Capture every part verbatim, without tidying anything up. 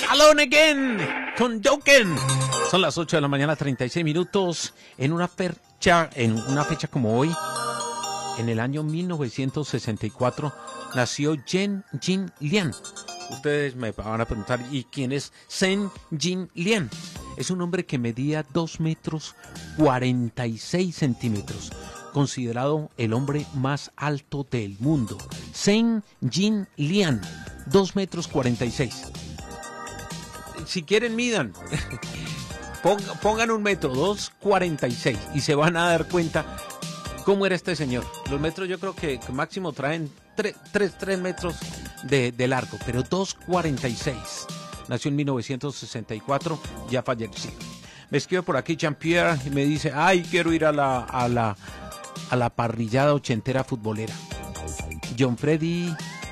Alone Again con Joken. Son las ocho de la mañana, treinta y seis minutos. En una fecha, en una fecha como hoy, en el año mil novecientos sesenta y cuatro, nació Zheng Jin Lian. Ustedes me van a preguntar, ¿y quién es Zheng Jin Lian? Es un hombre que medía dos metros cuarenta y seis centímetros, considerado el hombre más alto del mundo. Zheng Jin Lian, dos metros cuarenta y seis. Si quieren, midan. Pongan un metro, dos cuarenta y seis, y se van a dar cuenta cómo era este señor. Los metros yo creo que, que máximo traen tres metros de, de largo, pero dos cuarenta y seis. Nació en mil novecientos sesenta y cuatro, ya falleció. Me escribe por aquí Jean-Pierre y me dice, ay, quiero ir a la, a la, a la parrillada ochentera futbolera. John Freddy...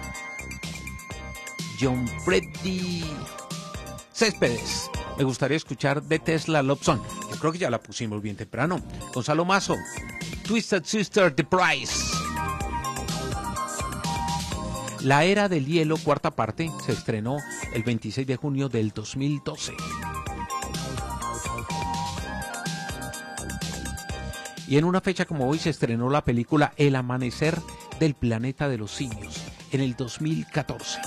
John Freddy... Céspedes. Me gustaría escuchar de Tesla Love Song. Yo creo que ya la pusimos bien temprano. Gonzalo Mazo, Twisted Sister, The Price. La Era del Hielo, cuarta parte, se estrenó el veintiséis de junio del dos mil doce. Y en una fecha como hoy se estrenó la película El Amanecer del Planeta de los Simios, en el dos mil catorce.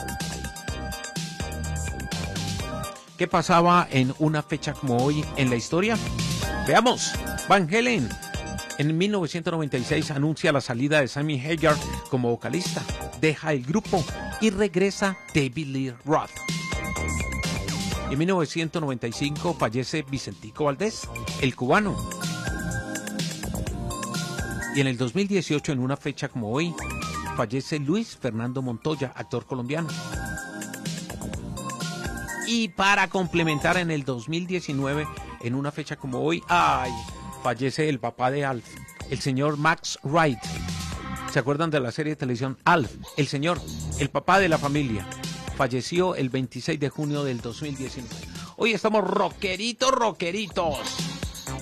¿Qué pasaba en una fecha como hoy en la historia? Veamos. Van Halen en mil novecientos noventa y seis anuncia la salida de Sammy Hagar como vocalista, deja el grupo y regresa David Lee Roth. Y en mil novecientos noventa y cinco fallece Vicentico Valdés, el cubano. Y en el dos mil dieciocho, en una fecha como hoy, fallece Luis Fernando Montoya, actor colombiano. Y para complementar, en el dos mil diecinueve, en una fecha como hoy, ay, fallece el papá de Alf, el señor Max Wright. ¿Se acuerdan de la serie de televisión Alf? El señor, el papá de la familia, falleció el veintiséis de junio del dos mil diecinueve. Hoy estamos rockeritos, rockeritos.